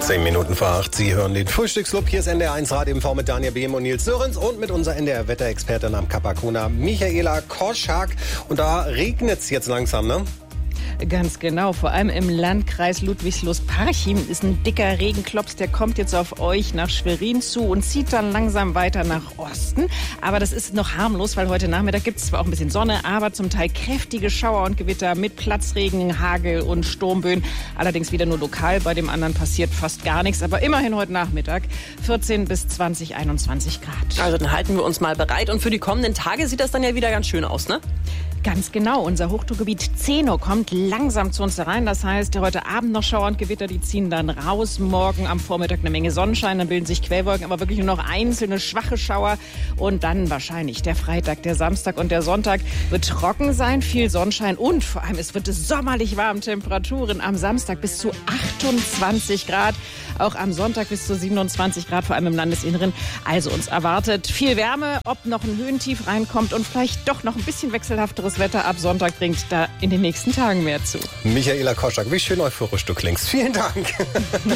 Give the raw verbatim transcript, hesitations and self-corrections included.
Zehn Minuten vor acht. Sie hören den Frühstücksclub. Hier ist N D R eins Radio im V mit Daniel Behm und Nils Sörensen und mit unserer N D R-Wetterexpertin am Kapakona, Michaela Korschak. Und da regnet es jetzt langsam, ne? Ganz genau, vor allem im Landkreis Ludwigslust-Parchim ist ein dicker Regenklops, der kommt jetzt auf euch nach Schwerin zu und zieht dann langsam weiter nach Osten. Aber das ist noch harmlos, weil heute Nachmittag gibt es zwar auch ein bisschen Sonne, aber zum Teil kräftige Schauer und Gewitter mit Platzregen, Hagel und Sturmböen. Allerdings wieder nur lokal, bei dem anderen passiert fast gar nichts. Aber immerhin heute Nachmittag vierzehn bis zwanzig, einundzwanzig Grad. Also dann halten wir uns mal bereit. Und für die kommenden Tage sieht das dann ja wieder ganz schön aus, ne? Ganz genau. Unser Hochdruckgebiet Zeno kommt langsam zu uns herein. Das heißt, heute Abend noch Schauer und Gewitter, die ziehen dann raus. Morgen am Vormittag eine Menge Sonnenschein, dann bilden sich Quellwolken, aber wirklich nur noch einzelne schwache Schauer. Und dann wahrscheinlich der Freitag, der Samstag und der Sonntag wird trocken sein, viel Sonnenschein und vor allem es wird es sommerlich warm. Temperaturen am Samstag bis zu achtundzwanzig Grad, auch am Sonntag bis zu siebenundzwanzig Grad, vor allem im Landesinneren. Also uns erwartet viel Wärme, ob noch ein Höhentief reinkommt und vielleicht doch noch ein bisschen wechselhafteres Wetter ab Sonntag bringt da in den nächsten Tagen mehr zu. Michaela Korschak, wie schön euphorisch du klingst. Vielen Dank.